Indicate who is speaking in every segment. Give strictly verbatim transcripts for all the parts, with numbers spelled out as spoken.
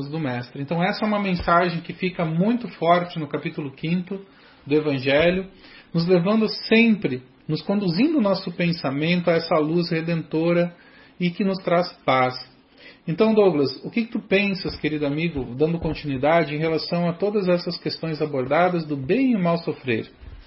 Speaker 1: discípulos do Mestre. Então essa é uma mensagem que fica muito forte no capítulo quinto do Evangelho, nos levando sempre, nos conduzindo o nosso pensamento a essa luz redentora e que nos traz paz. Então, Douglas, o que, que tu pensas, querido amigo, dando continuidade em relação a todas essas questões abordadas do bem e o mal sofrer?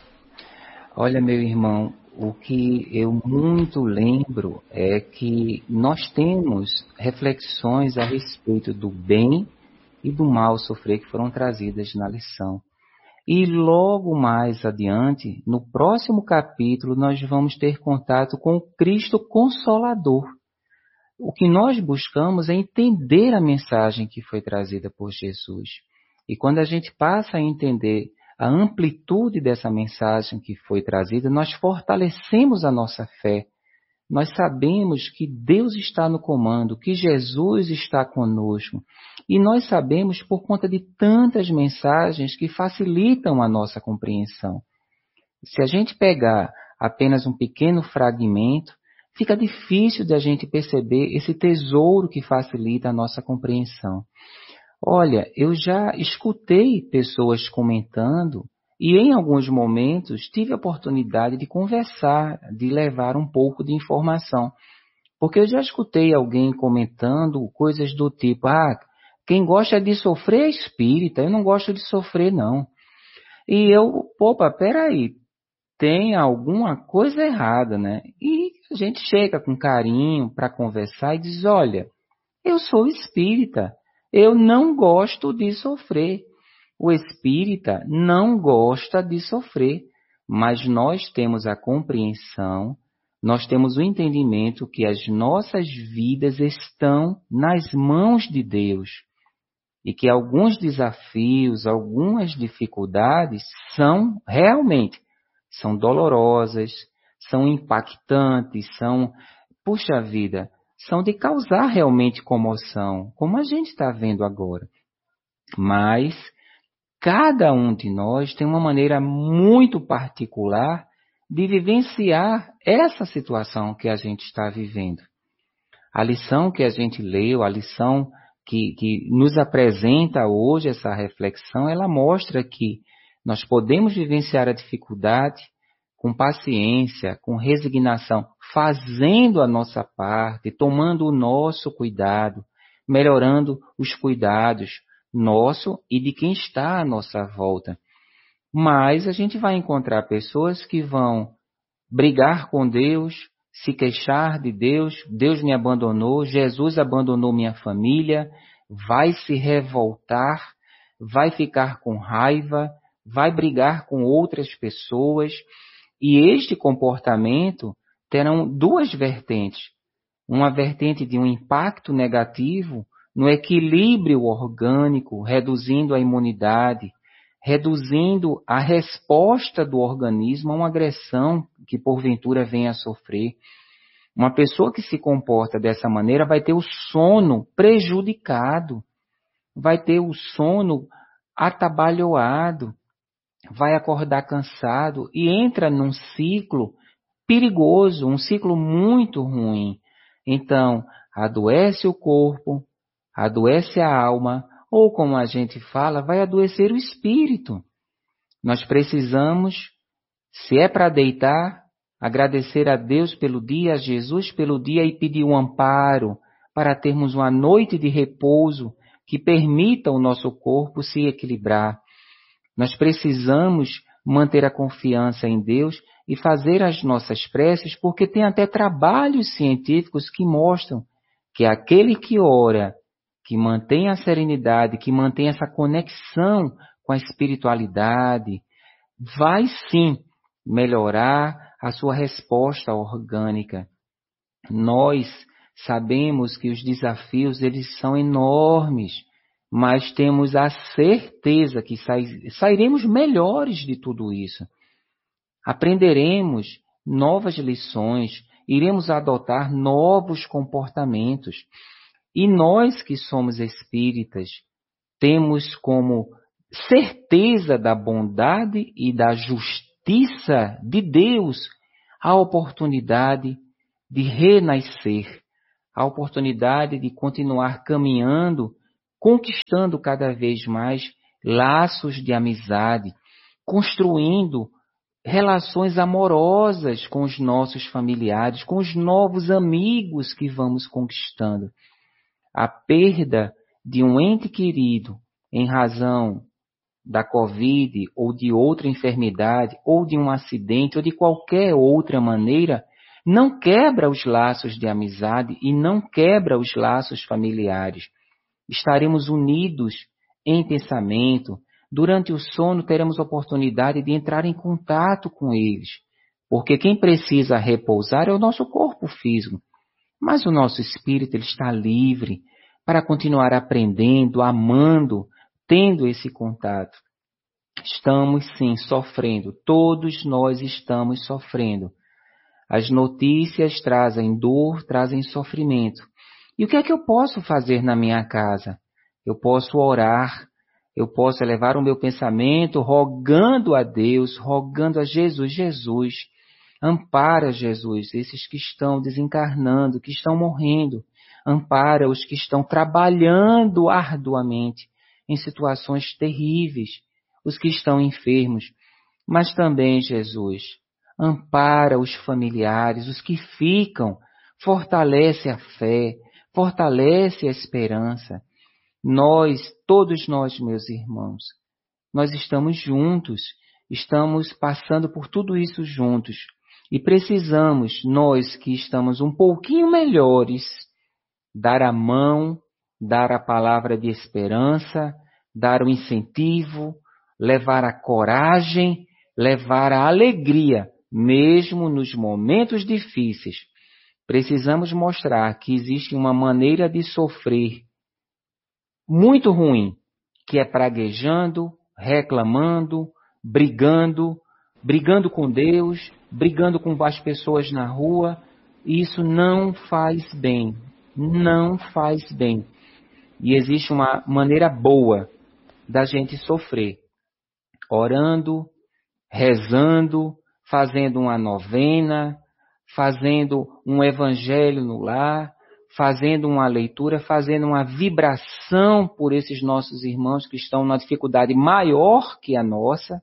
Speaker 2: Olha, meu irmão, o que eu muito lembro é que nós temos reflexões a respeito do bem e do mal sofrer que foram trazidas na lição. E logo mais adiante, no próximo capítulo, nós vamos ter contato com o Cristo Consolador. O que nós buscamos é entender a mensagem que foi trazida por Jesus. E quando a gente passa a entender a amplitude dessa mensagem que foi trazida, nós fortalecemos a nossa fé. Nós sabemos que Deus está no comando, que Jesus está conosco. E nós sabemos por conta de tantas mensagens que facilitam a nossa compreensão. Se a gente pegar apenas um pequeno fragmento, fica difícil de a gente perceber esse tesouro que facilita a nossa compreensão. Olha, eu já escutei pessoas comentando e em alguns momentos tive a oportunidade de conversar, de levar um pouco de informação. Porque eu já escutei alguém comentando coisas do tipo, ah, quem gosta de sofrer é espírita, eu não gosto de sofrer não. E eu, opa, peraí, tem alguma coisa errada, né? E a gente chega com carinho para conversar e diz, olha, eu sou espírita, eu não gosto de sofrer. O espírita não gosta de sofrer, mas nós temos a compreensão, nós temos o entendimento que as nossas vidas estão nas mãos de Deus e que alguns desafios, algumas dificuldades são realmente, são dolorosas, são impactantes, são, puxa vida, são de causar realmente comoção, como a gente está vendo agora. Mas cada um de nós tem uma maneira muito particular de vivenciar essa situação que a gente está vivendo. A lição que a gente leu, a lição que, que nos apresenta hoje essa reflexão, ela mostra que nós podemos vivenciar a dificuldade com paciência, com resignação, fazendo a nossa parte, tomando o nosso cuidado, melhorando os cuidados nosso e de quem está à nossa volta. Mas a gente vai encontrar pessoas que vão brigar com Deus, se queixar de Deus, Deus me abandonou, Jesus abandonou minha família, vai se revoltar, vai ficar com raiva, vai brigar com outras pessoas. E este comportamento terão duas vertentes. Uma vertente de um impacto negativo no equilíbrio orgânico, reduzindo a imunidade, reduzindo a resposta do organismo a uma agressão que porventura venha a sofrer. Uma pessoa que se comporta dessa maneira vai ter o sono prejudicado, vai ter o sono atabalhoado, vai acordar cansado e entra num ciclo perigoso, um ciclo muito ruim. Então, adoece o corpo, adoece a alma, ou como a gente fala, vai adoecer o espírito. Nós precisamos, se é para deitar, agradecer a Deus pelo dia, a Jesus pelo dia e pedir um amparo para termos uma noite de repouso que permita o nosso corpo se equilibrar. Nós precisamos manter a confiança em Deus e fazer as nossas preces, porque tem até trabalhos científicos que mostram que aquele que ora, que mantém a serenidade, que mantém essa conexão com a espiritualidade, vai sim melhorar a sua resposta orgânica. Nós sabemos que os desafios eles são enormes, mas temos a certeza que sairemos melhores de tudo isso. Aprenderemos novas lições, iremos adotar novos comportamentos. E nós que somos espíritas, temos como certeza da bondade e da justiça de Deus a oportunidade de renascer, a oportunidade de continuar caminhando conquistando cada vez mais laços de amizade, construindo relações amorosas com os nossos familiares, com os novos amigos que vamos conquistando. A perda de um ente querido em razão da Covid ou de outra enfermidade ou de um acidente ou de qualquer outra maneira não quebra os laços de amizade e não quebra os laços familiares. Estaremos unidos em pensamento. Durante o sono teremos oportunidade de entrar em contato com eles, porque quem precisa repousar é o nosso corpo físico, mas o nosso espírito ele está livre para continuar aprendendo, amando, tendo esse contato. Estamos sim sofrendo, todos nós estamos sofrendo. As notícias trazem dor, trazem sofrimento. E o que é que eu posso fazer na minha casa? Eu posso orar, eu posso elevar o meu pensamento rogando a Deus, rogando a Jesus. Jesus, ampara, Jesus, esses que estão desencarnando, que estão morrendo. Ampara os que estão trabalhando arduamente em situações terríveis, os que estão enfermos. Mas também, Jesus, ampara os familiares, os que ficam, fortalece a fé, fortalece a esperança. Nós, todos nós, meus irmãos, nós estamos juntos, estamos passando por tudo isso juntos e precisamos, nós que estamos um pouquinho melhores, dar a mão, dar a palavra de esperança, dar o incentivo, levar a coragem, levar a alegria, mesmo nos momentos difíceis. Precisamos mostrar que existe uma maneira de sofrer muito ruim, que é praguejando, reclamando, brigando, brigando com Deus, brigando com as pessoas na rua. Isso não faz bem, não faz bem. E existe uma maneira boa da gente sofrer, orando, rezando, fazendo uma novena, fazendo um evangelho no lar, fazendo uma leitura, fazendo uma vibração por esses nossos irmãos que estão numa dificuldade maior que a nossa,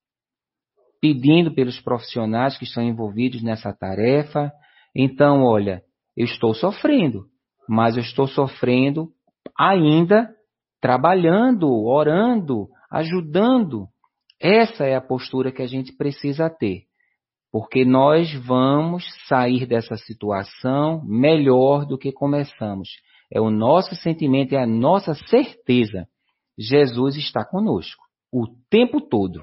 Speaker 2: pedindo pelos profissionais que estão envolvidos nessa tarefa. Então, olha, eu estou sofrendo, mas eu estou sofrendo ainda trabalhando, orando, ajudando. Essa é a postura que a gente precisa ter. Porque nós vamos sair dessa situação melhor do que começamos. É o nosso sentimento, é a nossa certeza. Jesus está conosco o tempo todo.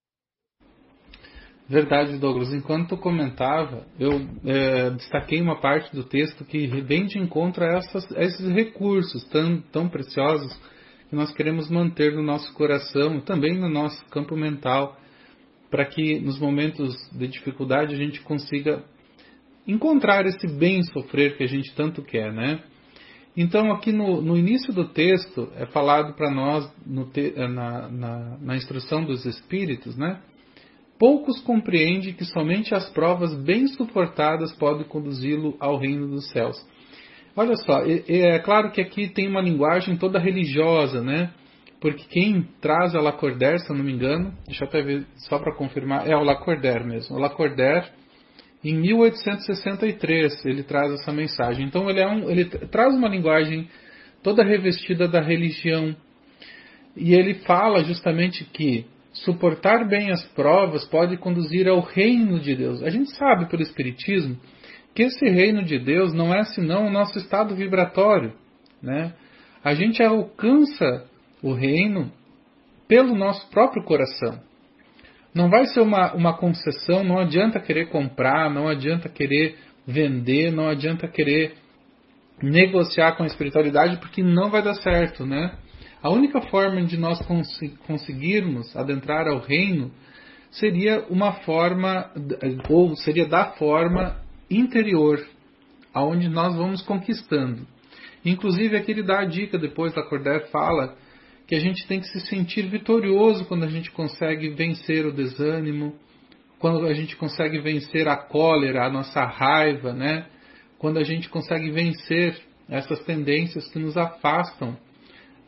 Speaker 1: Verdade, Douglas. Enquanto tu comentava, eu é, destaquei uma parte do texto que vem de encontro a, essas, a esses recursos tão, tão preciosos que nós queremos manter no nosso coração, também no nosso campo mental, para que nos momentos de dificuldade a gente consiga encontrar esse bem sofrer que a gente tanto quer, né? Então, aqui no, no início do texto, é falado para nós, no te, na, na, na instrução dos Espíritos, né? Poucos compreendem que somente as provas bem suportadas podem conduzi-lo ao reino dos céus. Olha só, é, é claro que aqui tem uma linguagem toda religiosa, né? Porque quem traz a Lacordaire, se eu não me engano, deixa eu até ver só para confirmar, é o Lacordaire mesmo. O Lacordaire, em mil oitocentos e sessenta e três, ele traz essa mensagem. Então ele, é um, ele traz uma linguagem toda revestida da religião. E ele fala justamente que suportar bem as provas pode conduzir ao reino de Deus. A gente sabe pelo Espiritismo que esse reino de Deus não é senão o nosso estado vibratório, né? A gente alcança o reino pelo nosso próprio coração. Não vai ser uma, uma concessão, não adianta querer comprar, não adianta querer vender, não adianta querer negociar com a espiritualidade, porque não vai dar certo, né? A única forma de nós cons- conseguirmos adentrar ao reino seria uma forma, ou seria da forma interior, aonde nós vamos conquistando. Inclusive aqui ele dá a dica, depois da Lacordaire fala que a gente tem que se sentir vitorioso quando a gente consegue vencer o desânimo, quando a gente consegue vencer a cólera, a nossa raiva, né? Quando a gente consegue vencer essas tendências que nos afastam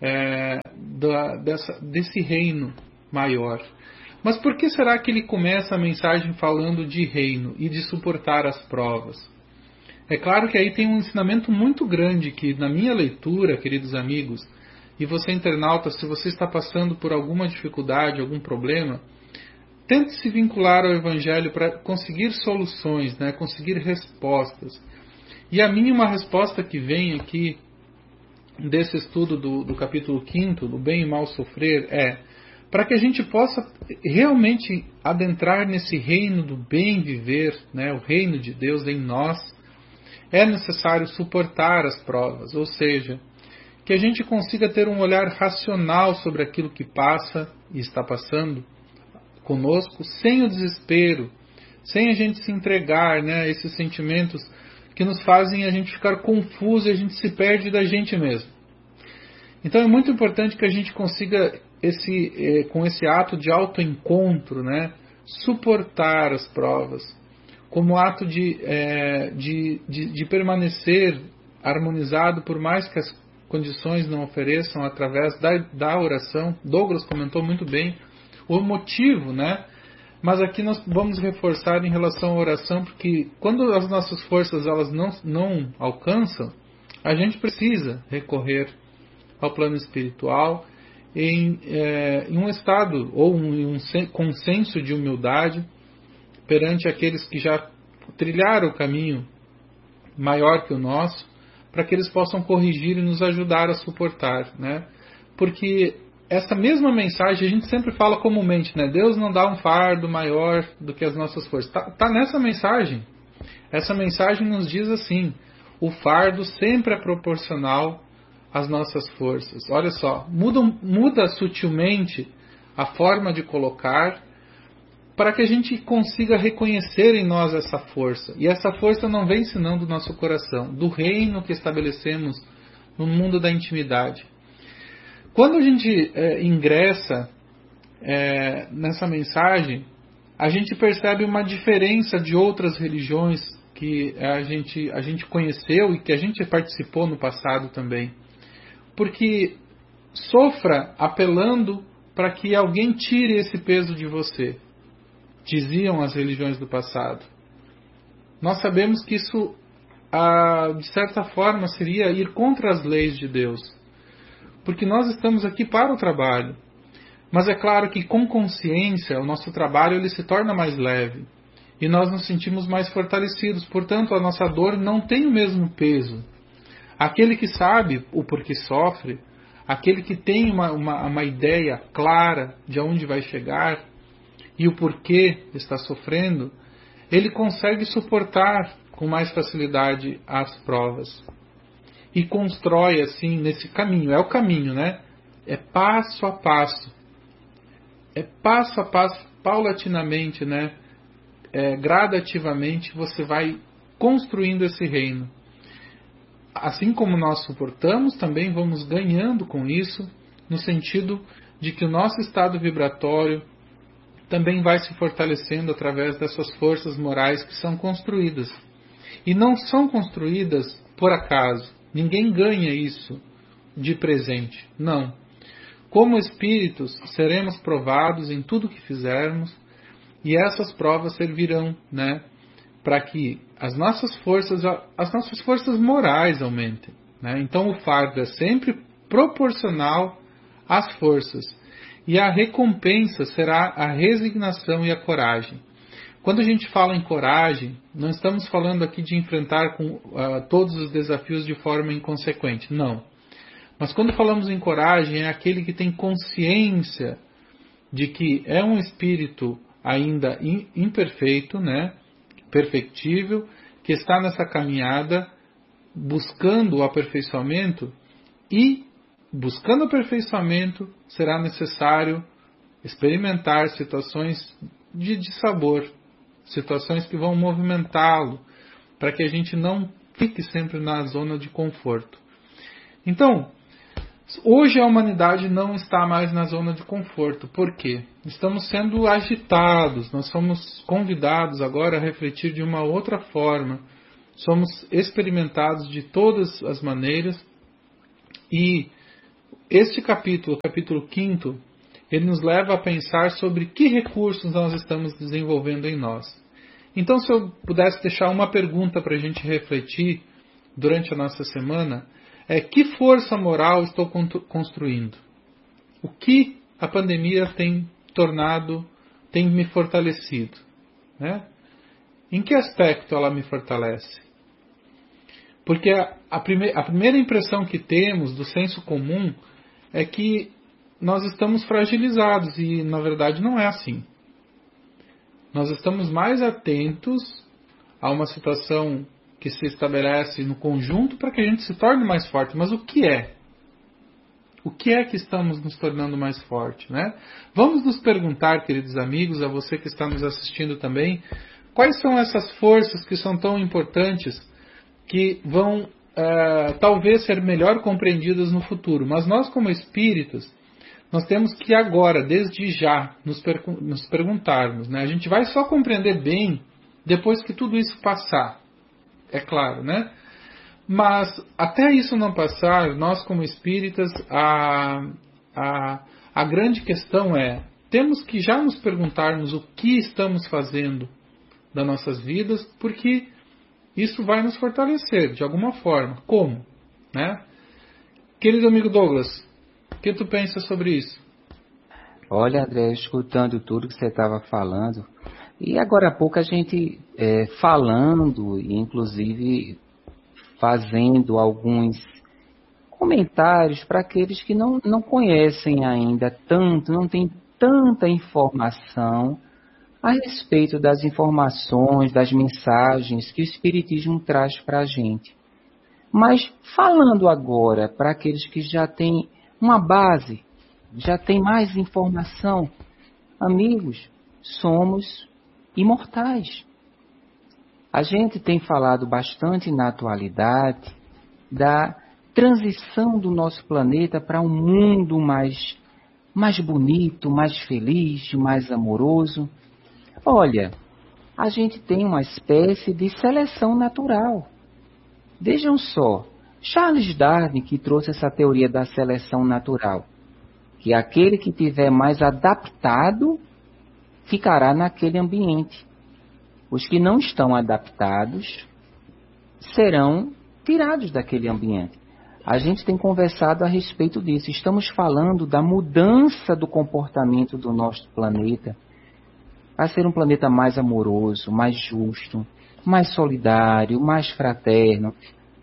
Speaker 1: é, da, dessa, desse reino maior. Mas por que será que ele começa a mensagem falando de reino e de suportar as provas? É claro que aí tem um ensinamento muito grande que, na minha leitura, queridos amigos, e você internauta, se você está passando por alguma dificuldade, algum problema, tente se vincular ao Evangelho para conseguir soluções, né? Conseguir respostas. E a minha uma resposta que vem aqui desse estudo do, do capítulo quinto, do bem e mal sofrer, é para que a gente possa realmente adentrar nesse reino do bem viver, né? O reino de Deus em nós, é necessário suportar as provas, ou seja, que a gente consiga ter um olhar racional sobre aquilo que passa e está passando conosco, sem o desespero, sem a gente se entregar, né, a esses sentimentos que nos fazem a gente ficar confuso e a gente se perde da gente mesmo. Então é muito importante que a gente consiga, esse, eh, com esse ato de autoencontro, né, suportar as provas, como ato de, é, de, de, de permanecer harmonizado, por mais que as condições não ofereçam, através da, da oração. Douglas comentou muito bem o motivo, né? Mas aqui nós vamos reforçar em relação à oração, porque quando as nossas forças elas não, não alcançam, a gente precisa recorrer ao plano espiritual em, é, em um estado ou em um, um consenso de humildade, perante aqueles que já trilharam o caminho maior que o nosso, para que eles possam corrigir e nos ajudar a suportar, né? Porque essa mesma mensagem a gente sempre fala comumente, né? Deus não dá um fardo maior do que as nossas forças. Está tá nessa mensagem. Essa mensagem nos diz assim: o fardo sempre é proporcional às nossas forças. Olha só, muda, muda sutilmente a forma de colocar, para que a gente consiga reconhecer em nós essa força. E essa força não vem senão do nosso coração, do reino que estabelecemos no mundo da intimidade. Quando a gente é, ingressa é, nessa mensagem, a gente percebe uma diferença de outras religiões que a gente, a gente conheceu e que a gente participou no passado também. Porque sofra apelando para que alguém tire esse peso de você, diziam as religiões do passado. Nós sabemos que isso, ah, de certa forma, seria ir contra as leis de Deus. Porque nós estamos aqui para o trabalho. Mas é claro que com consciência o nosso trabalho ele se torna mais leve. E nós nos sentimos mais fortalecidos. Portanto, a nossa dor não tem o mesmo peso. Aquele que sabe o porquê sofre, aquele que tem uma, uma, uma ideia clara de aonde vai chegar e o porquê está sofrendo, ele consegue suportar com mais facilidade as provas. E constrói assim nesse caminho. É o caminho, né? É passo a passo. É passo a passo, paulatinamente, né? É, gradativamente você vai construindo esse reino. Assim como nós suportamos, também vamos ganhando com isso, no sentido de que o nosso estado vibratório também vai se fortalecendo através dessas forças morais que são construídas. E não são construídas por acaso. Ninguém ganha isso de presente. Não. Como espíritos, seremos provados em tudo que fizermos, e essas provas servirão, né, para que as nossas forças, as nossas forças morais aumentem, né? Então o fardo é sempre proporcional às forças. E a recompensa será a resignação e a coragem. Quando a gente fala em coragem, não estamos falando aqui de enfrentar com, uh, todos os desafios de forma inconsequente. Não. Mas quando falamos em coragem, é aquele que tem consciência de que é um espírito ainda imperfeito, né? Perfectível, que está nessa caminhada buscando o aperfeiçoamento, e buscando o aperfeiçoamento será necessário experimentar situações de dissabor, situações que vão movimentá-lo, para que a gente não fique sempre na zona de conforto. Então, hoje a humanidade não está mais na zona de conforto. Por quê? Estamos sendo agitados, nós somos convidados agora a refletir de uma outra forma. Somos experimentados de todas as maneiras e este capítulo, o capítulo quinto, ele nos leva a pensar sobre que recursos nós estamos desenvolvendo em nós. Então, se eu pudesse deixar uma pergunta para a gente refletir durante a nossa semana, é: que força moral estou construindo? O que a pandemia tem tornado, tem me fortalecido? Né? Em que aspecto ela me fortalece? Porque a, a, prime, a primeira impressão que temos do senso comum é que nós estamos fragilizados, e na verdade não é assim. Nós estamos mais atentos a uma situação que se estabelece no conjunto para que a gente se torne mais forte. Mas o que é? O que é que estamos nos tornando mais forte, né? Vamos nos perguntar, queridos amigos, a você que está nos assistindo também, quais são essas forças que são tão importantes, que vão uh, talvez ser melhor compreendidas no futuro. Mas nós, como espíritos, nós temos que agora, desde já, nos, per- nos perguntarmos, né? A gente vai só compreender bem depois que tudo isso passar, é claro, né? Mas até isso não passar, nós como espíritas, a, a, a grande questão é, temos que já nos perguntarmos o que estamos fazendo das nossas vidas, porque isso vai nos fortalecer de alguma forma. Como? Né? Querido amigo Douglas, o que tu pensa sobre isso?
Speaker 2: Olha, André, escutando tudo que você estava falando, e agora há pouco a gente é, falando, e inclusive fazendo alguns comentários para aqueles que não, não conhecem ainda tanto, não tem tanta informação a respeito das informações, das mensagens que o Espiritismo traz para a gente. Mas falando agora para aqueles que já têm uma base, já têm mais informação, amigos, somos imortais. A gente tem falado bastante na atualidade da transição do nosso planeta para um mundo mais, mais bonito, mais feliz, mais amoroso. Olha, a gente tem uma espécie de seleção natural. Vejam só, Charles Darwin que trouxe essa teoria da seleção natural, que aquele que tiver mais adaptado ficará naquele ambiente. Os que não estão adaptados serão tirados daquele ambiente. A gente tem conversado a respeito disso. Estamos falando da mudança do comportamento do nosso planeta a ser um planeta mais amoroso, mais justo, mais solidário, mais fraterno.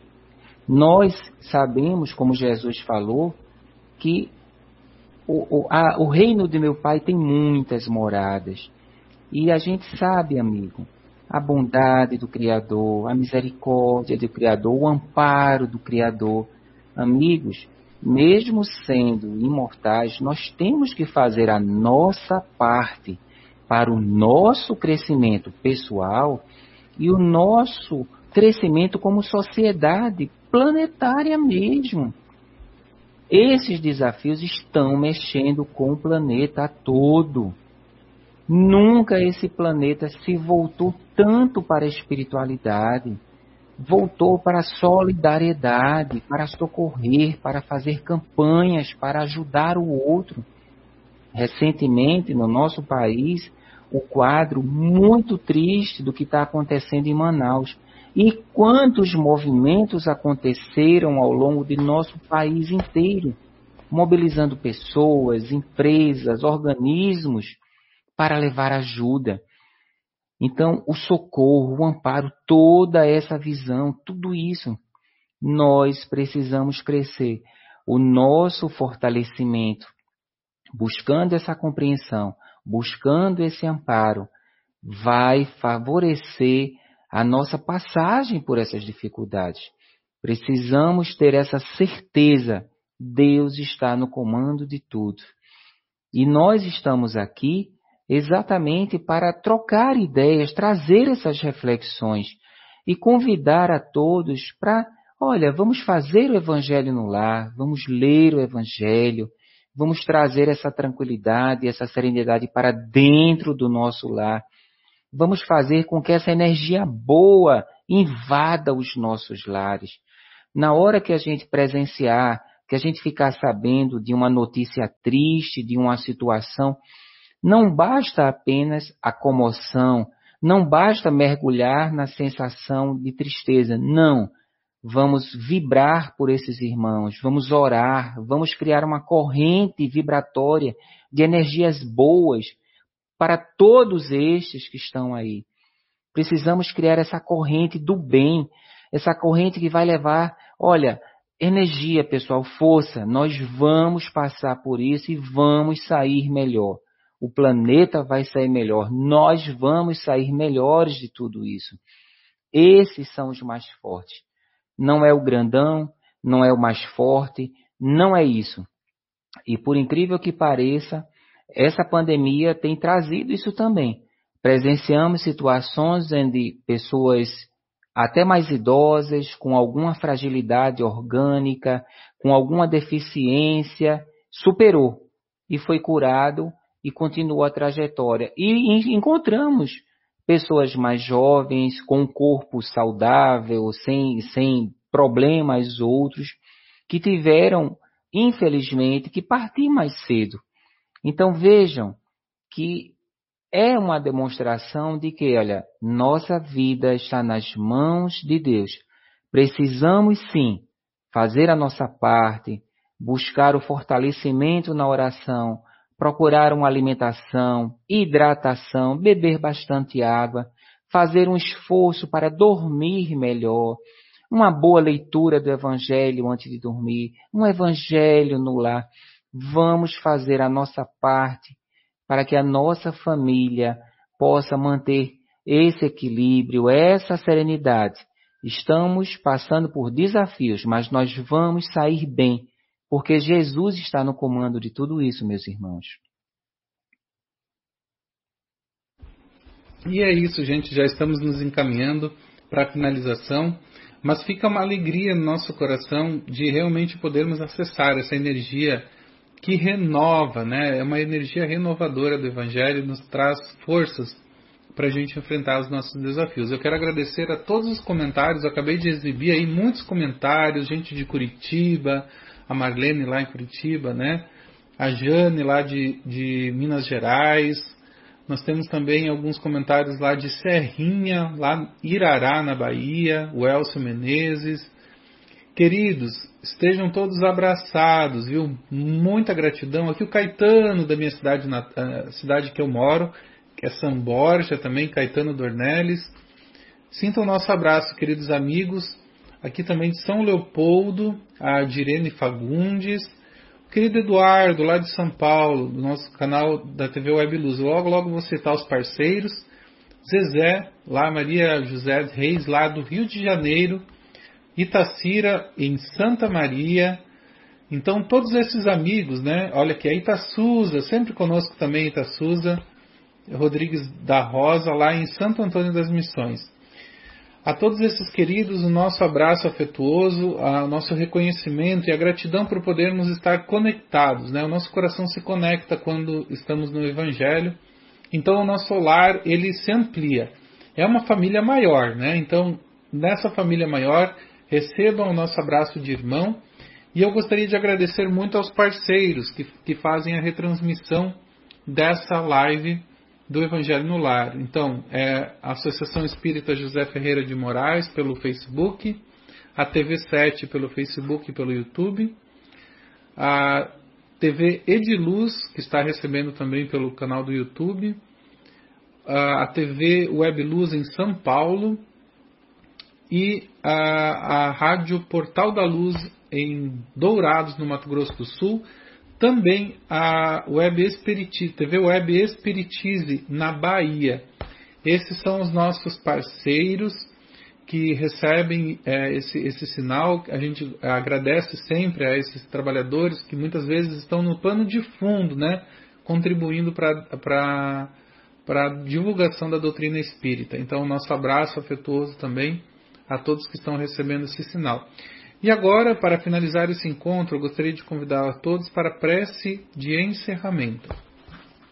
Speaker 2: Nós sabemos, como Jesus falou, que o, o, a, o reino de meu Pai tem muitas moradas. E a gente sabe, amigo, a bondade do Criador, a misericórdia do Criador, o amparo do Criador. Amigos, mesmo sendo imortais, nós temos que fazer a nossa parte para o nosso crescimento pessoal e o nosso crescimento como sociedade planetária mesmo. Esses desafios estão mexendo com o planeta todo. Nunca esse planeta se voltou tanto para a espiritualidade, voltou para a solidariedade, para socorrer, para fazer campanhas, para ajudar o outro. Recentemente, no nosso país, o quadro muito triste do que está acontecendo em Manaus. E quantos movimentos aconteceram ao longo de nosso país inteiro, mobilizando pessoas, empresas, organismos, para levar ajuda. Então, o socorro, o amparo, toda essa visão, tudo isso, nós precisamos crescer. O nosso fortalecimento, buscando essa compreensão, buscando esse amparo, vai favorecer a nossa passagem por essas dificuldades. Precisamos ter essa certeza, Deus está no comando de tudo. E nós estamos aqui exatamente para trocar ideias, trazer essas reflexões e convidar a todos para, olha, vamos fazer o Evangelho no lar, vamos ler o Evangelho, vamos trazer essa tranquilidade, essa serenidade para dentro do nosso lar. Vamos fazer com que essa energia boa invada os nossos lares. Na hora que a gente presenciar que a gente ficar sabendo de uma notícia triste, de uma situação. Não basta apenas a comoção, não basta mergulhar na sensação de tristeza, não. Vamos vibrar por esses irmãos, vamos orar, vamos criar uma corrente vibratória de energias boas para todos estes que estão aí. Precisamos criar essa corrente do bem, essa corrente que vai levar, olha, energia, pessoal, força. Nós vamos passar por isso e vamos sair melhor. O planeta vai sair melhor, nós vamos sair melhores de tudo isso. Esses são os mais fortes. Não é o grandão, não é o mais forte, não é isso. E por incrível que pareça, essa pandemia tem trazido isso também. Presenciamos situações onde pessoas até mais idosas, com alguma fragilidade orgânica, com alguma deficiência, superou e foi curado e continuou a trajetória. E encontramos pessoas mais jovens, com um corpo saudável, sem, sem problemas outros, que tiveram, infelizmente, que partir mais cedo. Então vejam que é uma demonstração de que, olha, nossa vida está nas mãos de Deus. Precisamos sim fazer a nossa parte, buscar o fortalecimento na oração, procurar uma alimentação, hidratação, beber bastante água, fazer um esforço para dormir melhor, uma boa leitura do Evangelho antes de dormir, um Evangelho no lar. Vamos fazer a nossa parte para que a nossa família possa manter esse equilíbrio, essa serenidade. Estamos passando por desafios, mas nós vamos sair bem, porque Jesus está no comando de tudo isso, meus irmãos.
Speaker 1: E é isso, gente. Já estamos nos encaminhando para a finalização, mas fica uma alegria no nosso coração de realmente podermos acessar essa energia que renova, né? É uma energia renovadora do Evangelho, nos traz forças para a gente enfrentar os nossos desafios. Eu quero agradecer a todos os comentários. Eu acabei de exibir aí muitos comentários, gente de Curitiba, a Marlene lá em Curitiba, né? A Jane lá de, de Minas Gerais. Nós temos também alguns comentários lá de Serrinha, lá em Irará, na Bahia, o Elcio Menezes. Queridos, estejam todos abraçados, viu? Muita gratidão. Aqui o Caetano, da minha cidade, na cidade que eu moro, que é São Borja também, Caetano Dornelles. Sintam o nosso abraço, queridos amigos. Aqui também de São Leopoldo, a Direne Fagundes. O querido Eduardo, lá de São Paulo, do nosso canal da T V Web Luz. Logo, logo vou citar os parceiros. Zezé, lá Maria José Reis, lá do Rio de Janeiro. Itacira, em Santa Maria. Então, todos esses amigos, né? Olha aqui, a Itaçuza, sempre conosco também Itaçuza. Rodrigues da Rosa, lá em Santo Antônio das Missões. A todos esses queridos, o nosso abraço afetuoso, o nosso reconhecimento e a gratidão por podermos estar conectados, né? O nosso coração se conecta quando estamos no Evangelho. Então, o nosso lar, ele se amplia. É uma família maior, né? Então, nessa família maior, recebam o nosso abraço de irmão. E eu gostaria de agradecer muito aos parceiros que, que fazem a retransmissão dessa live do Evangelho no Lar. Então, é a Associação Espírita José Ferreira de Moraes pelo Facebook, a T V sete pelo Facebook e pelo YouTube, a T V Ediluz, que está recebendo também pelo canal do YouTube, a T V Web Luz em São Paulo e a, a Rádio Portal da Luz em Dourados, no Mato Grosso do Sul. Também a Web Espiritize, T V Web Espiritize na Bahia. Esses são os nossos parceiros que recebem é, esse, esse sinal. A gente agradece sempre a esses trabalhadores que muitas vezes estão no plano de fundo, né, contribuindo para a divulgação da doutrina espírita. Então, nosso abraço afetuoso também a todos que estão recebendo esse sinal. E agora, para finalizar esse encontro, eu gostaria de convidar a todos para a prece de encerramento.